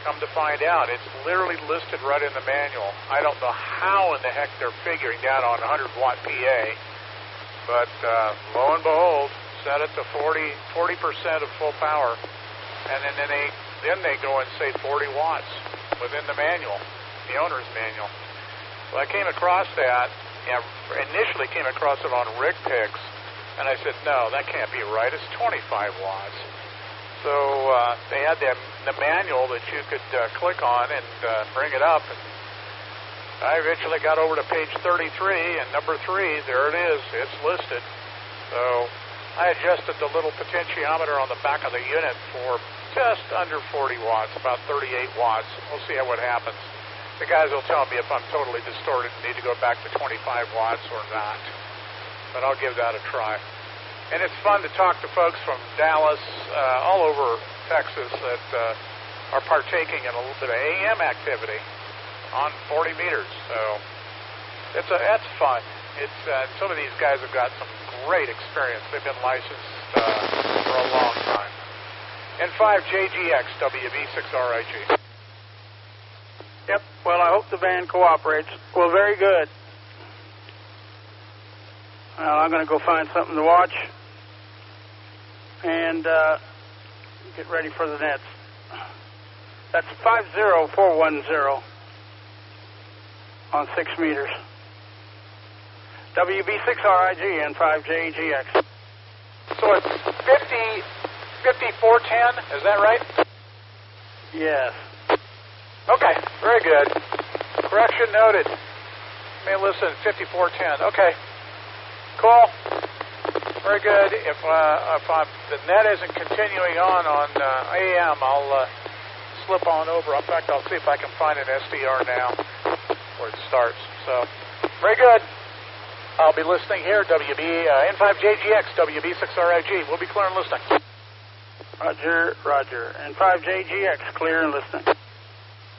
come to find out, it's literally listed right in the manual. I don't know how in the heck they're figuring that on 100-watt PA, but lo and behold, set it to 40% of full power, and then they go and say 40 watts within the manual, the owner's manual. Well, I came across that, initially came across it on RigPix, and I said, no, that can't be right. It's 25 watts. So they had the manual that you could click on and bring it up. And I eventually got over to page 33, and number 3, there it is. It's listed. So I adjusted the little potentiometer on the back of the unit for just under 40 watts, about 38 watts. We'll see what happens. The guys will tell me if I'm totally distorted and need to go back to 25 watts or not. But I'll give that a try. And it's fun to talk to folks from Dallas, all over Texas that are partaking in a little bit of AM activity on 40 meters. So that's fun. Some of these guys have got some great experience. They've been licensed for a long time. N5JGX WB6RIG. Yep. Well, I hope the van cooperates. Well, very good. Well, I'm going to go find something to watch and get ready for the nets. That's 50410 on 6 meters. WB6RIG and 5JGX. So it's 5410, is that right? Yes. Okay, very good. Correction noted. May listen, 5410. Okay, cool. Very good. If the net isn't continuing on AM, I'll slip on over. In fact, I'll see if I can find an SDR now where it starts. So, very good. I'll be listening here, N5JGX, WB6RIG. We'll be clear and listening. Roger, Roger. N5JGX, clear and listening.